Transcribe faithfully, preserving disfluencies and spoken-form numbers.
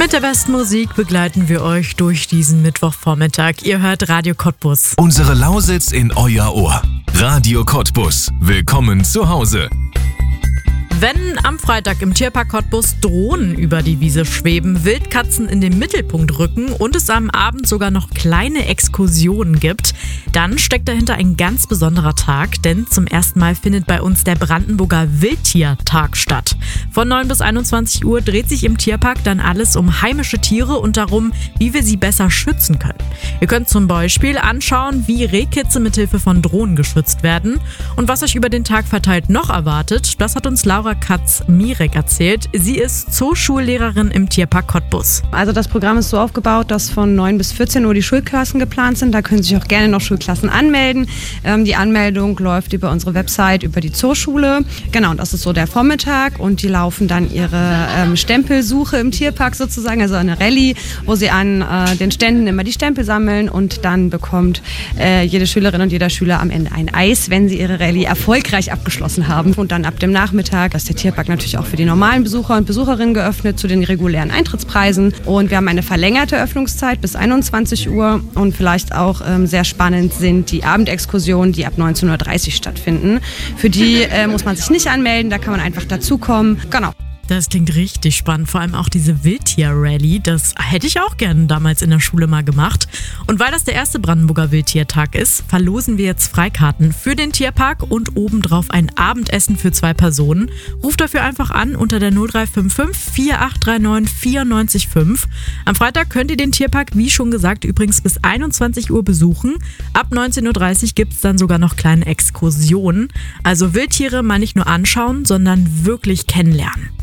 Mit der besten Musik begleiten wir euch durch diesen Mittwochvormittag. Ihr hört Radio Cottbus. Unsere Lausitz in euer Ohr. Radio Cottbus. Willkommen zu Hause. Wenn am Freitag im Tierpark Cottbus Drohnen über die Wiese schweben, Wildkatzen in den Mittelpunkt rücken und es am Abend sogar noch kleine Exkursionen gibt, dann steckt dahinter ein ganz besonderer Tag, denn zum ersten Mal findet bei uns der Brandenburger Wildtiertag statt. Von neun bis einundzwanzig Uhr dreht sich im Tierpark dann alles um heimische Tiere und darum, wie wir sie besser schützen können. Ihr könnt zum Beispiel anschauen, wie Rehkitze mithilfe von Drohnen geschützt werden. Und was euch über den Tag verteilt noch erwartet, das hat uns Laura Katz-Mirek erzählt. Sie ist Zooschullehrerin im Tierpark Cottbus. Also das Programm ist so aufgebaut, dass von neun bis vierzehn Uhr die Schulklassen geplant sind. Da können sich auch gerne noch Schulklassen anmelden. Ähm, die Anmeldung läuft über unsere Website, über die Zooschule. Genau, und das ist so der Vormittag und die laufen dann ihre ähm, Stempelsuche im Tierpark sozusagen, also eine Rallye, wo sie an äh, den Ständen immer die Stempel sammeln und dann bekommt äh, jede Schülerin und jeder Schüler am Ende ein Eis, wenn sie ihre Rallye erfolgreich abgeschlossen haben. Und dann ab dem Nachmittag ist der Tierpark natürlich auch für die normalen Besucher und Besucherinnen geöffnet zu den regulären Eintrittspreisen. Und wir haben eine verlängerte Öffnungszeit bis einundzwanzig Uhr. Und vielleicht auch ähm, sehr spannend sind die Abendexkursionen, die ab neunzehn Uhr dreißig stattfinden. Für die äh, muss man sich nicht anmelden, da kann man einfach dazukommen. Genau. Das klingt richtig spannend, vor allem auch diese Wildtier-Rallye, das hätte ich auch gerne damals in der Schule mal gemacht. Und weil das der erste Brandenburger Wildtiertag ist, verlosen wir jetzt Freikarten für den Tierpark und obendrauf ein Abendessen für zwei Personen. Ruft dafür einfach an unter der null drei fünf fünf, vier acht drei neun, vier neun fünf. Am Freitag könnt ihr den Tierpark, wie schon gesagt, übrigens bis einundzwanzig Uhr besuchen. Ab neunzehn Uhr dreißig gibt es dann sogar noch kleine Exkursionen. Also Wildtiere mal nicht nur anschauen, sondern wirklich kennenlernen.